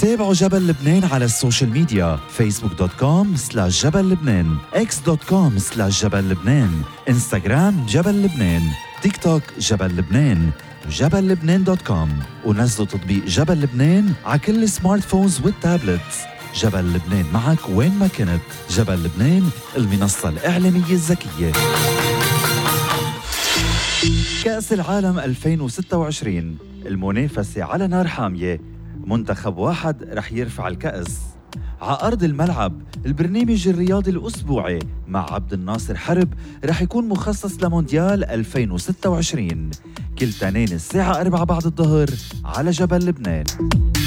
تابعوا جبل لبنان على السوشيال ميديا facebook.com/جبل لبنان x.com/جبل لبنان انستغرام جبل لبنان تيك توك جبل لبنان وجبل لبنان.com ونزلوا تطبيق جبل لبنان على كل السمارت فونز والتابلتس. جبل لبنان معك وين ما كنت. جبل لبنان المنصة الإعلامية الذكية. كأس العالم 2026 المنافسة على نار حامية. منتخب واحد رح يرفع الكأس على أرض الملعب. البرنامج الرياضي الأسبوعي مع عبد الناصر حرب رح يكون مخصص لمونديال 2026 كل تنين الساعة 4 بعد الظهر على جبل لبنان.